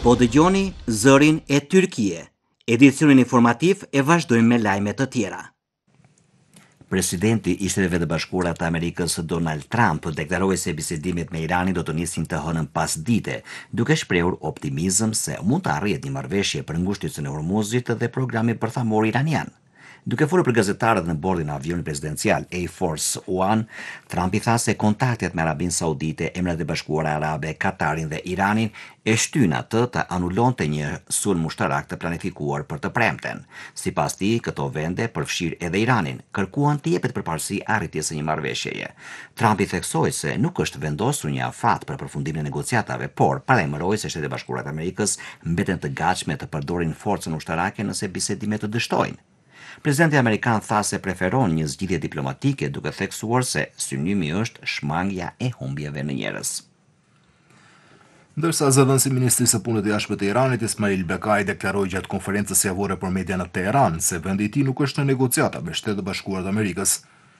Po dëgjoni zërin e Tyrkie. Edicionin informativ e vazhdojmë me lajme të tjera. Presidenti i Shteteve të Bashkuara të Amerikës Donald Trump deklaroi se bisedimet me Iranin do të nisin të hënën pas dite, duke shprehur optimizëm se mund të arrihet një marrëveshje për ngushticën e Hormuzit dhe programin bërthamor iranian. Duke folur për gazetarët në bordin e avionit presidencial Air Force One, Trump i tha se kontaktet me Arabinë Saudite, Emiratet e Bashkuara Arabe, Katarin dhe Iranin e shtyn atë të anullonte një sulm ushtarak të planifikuar për të premten. Sipas tij, këto vende, përfshirë edhe Iranin, kërkuan të jepet përparësi arritjes së një marrëveshjeje. Trump i theksoi se nuk është vendosur një afat për përfundimin e negociatave, por paralajmëroi se Shtetet e Bashkuara të Amerikës mbeten të gatshme të përdorin forcën ushtarake nëse bisedimet të dështojnë. Presidenti amerikan tha se preferon një zgjidhje diplomatike, duke theksuar se synimi është shmangja e humbjeve në njerëz. Ndërsa zëdhënësi i Ministrisë së Punëve të Jashtme të Iranit Ismail Bekai deklaroi gjatë konferencës javore për media në Teheran se vendi i tij nuk është në negociata me Shtetet e Bashkuara të Amerikës.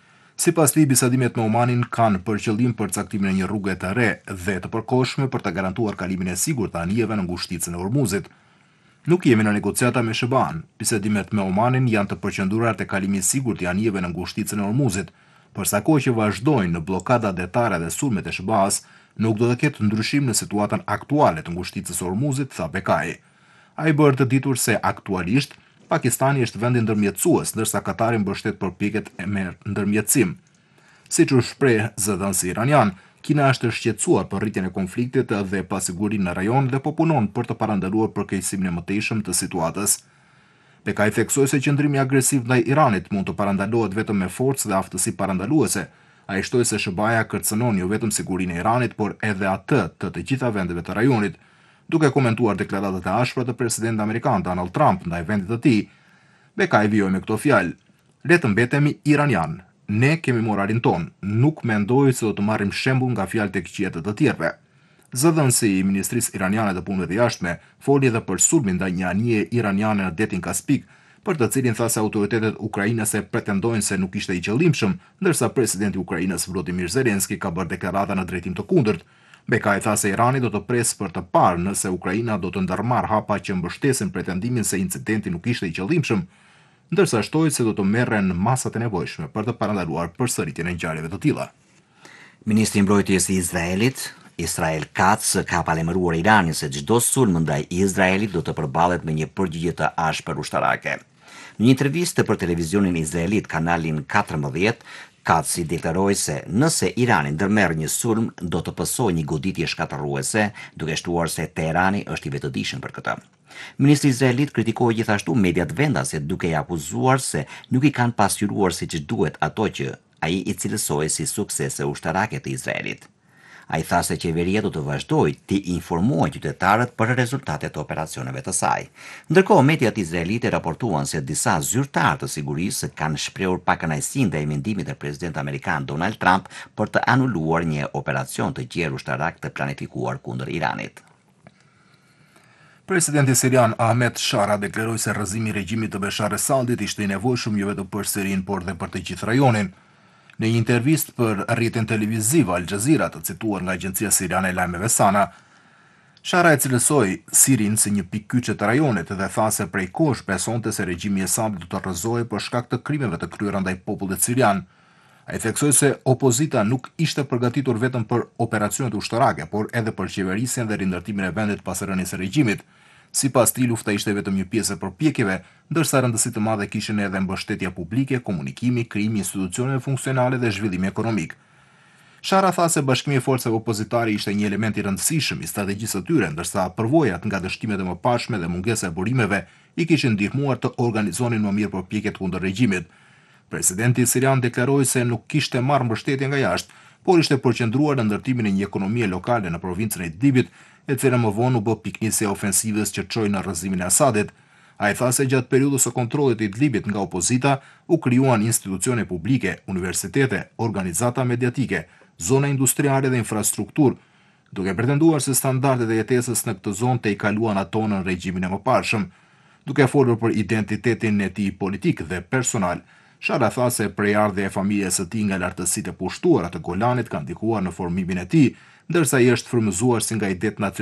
Sipas tij, bisedimet me Omanin kanë për qëllim përcaktimin e një rruge të re dhe të përkohshme për të garantuar kalimin e sigurt të anijeve në ngushticën e Hormuzit. Nuk jemi në negociata me SBA-n. Bisedimet me Omanin janë të përqendruar te kalimi i sigurt i anijeve në ngushticën e Hormuzit. Përsa kohë që vazhdojnë në blokada detare dhe sulmet e SBA-s, nuk do të ketë ndryshim në situatën aktuale të ngushticës së Hormuzit, tha Bekai. Ai bërë të ditur se aktualisht Pakistani është vendi ndërmjetësues, ndërsa Katari mbështet përpjekjet me ndërmjetësim. Siç u shpreh zëdhënësi iranian, Kina është shqetësuar për rritjen e konfliktit dhe pasigurinë në rajon dhe po punon për të parandaluar përkeqësimin e mëtejshëm të situatës. Bekai theksoi se qëndrimi agresiv ndaj Iranit mund të parandalohet vetëm me forcë dhe aftësi parandaluese. Ai shtoi se SBA-ja kërcënon jo vetëm sigurinë e Iranit, por edhe atë të gjitha vendeve të rajonit. Duke komentuar deklaratat e ashpra të presidentit amerikan Donald Trump ndaj vendit të tij, Bekai vijoi me këto fjalë: "Le të mbetemi iranian. Ne kemi moralin ton, nuk mendoj se do të marrim shembull nga fjalët e këqija të tjerëve." Zëdhënësi i Ministrisë Iraniane të Punëve të Jashtme foli edhe për sulmin ndaj një anije iraniane në detin Kaspik, për të cilin tha se autoritetet ukrainase pretendojnë se nuk ishte i qëllimshëm, ndërsa presidenti i Ukrainës Volodymyr Zelensky ka bërë deklarata në drejtim të kundërt. Bekai tha se Irani do të presë për të parë nëse Ukraina do të ndërmarrë hapa që mbështesin pretendimin se incidenti nuk ishte i qëllimshëm, ndërsa shtoi se do të merren masat e nevojshme për të parandaluar përsëritjen e ngjarjeve të tilla. Ministri i Mbrojtjes i Izraelit, Israel Katz, ka paralajmëruar Iranin se çdo sulm ndaj Izraelit do të përballet me një përgjigje të ashpër ushtarake. Në një intervistë për televizionin izraelit kanalin 14, Katz i deklaroi se nëse Irani ndërmerr një sulm, do të pësojë një goditje shkatërruese, duke shtuar se Teherani është i vetëdijshëm për këtë. Ministri izraelit kritikoi gjithashtu mediat vendase, duke i akuzuar se nuk i kanë pasqyruar siç duhet ato që ai i cilësoi si suksese ushtarake të Izraelit. Ai tha se qeveria do të vazhdojë të informojë qytetarët për rezultatet e operacioneve të saj. Ndërkohë, mediat izraelite raportuan se disa zyrtarë të sigurisë kanë shprehur pakënaqësi ndaj mendimit të presidentit amerikan Donald Trump për të anuluar një operacion të gjerë ushtarak të planifikuar kundër Iranit. Presidenti sirian Ahmed Shara deklaroi se rrëzimi i regjimit të Bashar al-Assadit ishte i nevojshëm jo vetëm për Sirinë, por edhe për të gjithë rajonin. Në një intervistë për rrjetin televiziv Al Jazeera, të cituar nga agjencia siriane e lajmeve Sana, Shara e cilësoi Sirinë si një pikë kyçe të rajonit dhe tha se prej kohësh besonte se regjimi i Assadit do të rrëzohej për shkak të krimeve të kryera ndaj popullit sirian. Ai theksoi se opozita nuk ishte përgatitur vetëm për operacionet ushtarake, por edhe për qeverisjen dhe rindërtimin e vendit pas rënies së regjimit. Sipas tij, lufta ishte vetëm një pjesë e përpjekjeve, ndërsa rëndësi të madhe kishin edhe mbështetja publike, komunikimi, krijimi i institucioneve funksionale dhe zhvillimi ekonomik. Shara tha se bashkimi i forcave opozitare ishte një element i rëndësishëm i strategjisë së tyre, ndërsa përvojat nga dështimet e mëparshme dhe mungesa e burimeve i kishin ndihmuar të organizonin më mirë përpjekjet kundër regjimit. Presidenti sirian deklaroi se nuk kishte marrë mbështetje nga jashtë, por ishte përqendruar në ndërtimin e një ekonomie lokale në provincën e Idlibit, e cila më vonë u bë piknisja e ofensivës që çoi në rrëzimin e Asadit. Ai tha se gjatë periudhës së kontrollit të Idlibit nga opozita u krijuan institucione publike, universitete, organizata mediatike, zona industriale dhe infrastrukturë, duke pretenduar se standardet e jetesës në këtë zonë të i kaluan ato në regjimin e mëparshëm. Duke folur për identitetin e tij politik dhe personal, Shara tha se prejardhja e familjes së tij nga lartësitë e pushtuara të Golanit ka ndikuar në formimin e tij, ndërsa ai është frymëzuar si nga idet nacionale